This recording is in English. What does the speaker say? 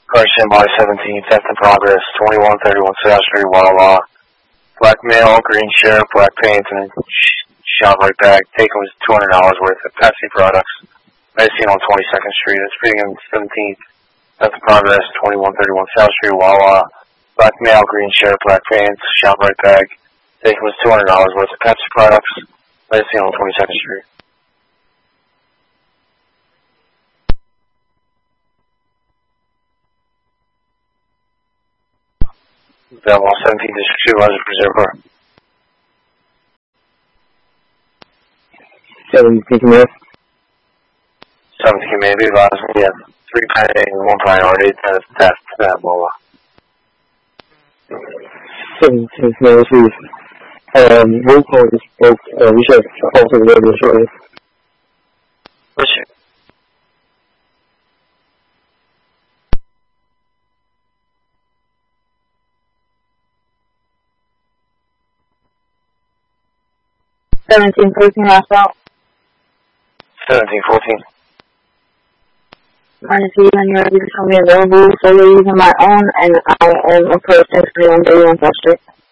Correction by 17, theft in progress, 2131 South Street, Wawa. Black male, green shirt, black pants, and shot right back. Taken was $200 worth of Pepsi products. Medicine on 22nd Street. It's being on 17th. Theft in progress, 2131 South Street, Wawa. Black male, green shirt, black pants, shot right back. Taken was $200 worth of Pepsi products. Medicine on 22nd Street. Available 17 District Supervisor Preserver. 17 North. 17 may be advised. We have 3 pending, 1 priority. That is theft to that MOA. 17 North is roll call is both we should also available shortly. Push it. $17.14 last out. 1714. Emergency when you're ready to tell me available, solely using my own, and I am approaching 3131 South Street.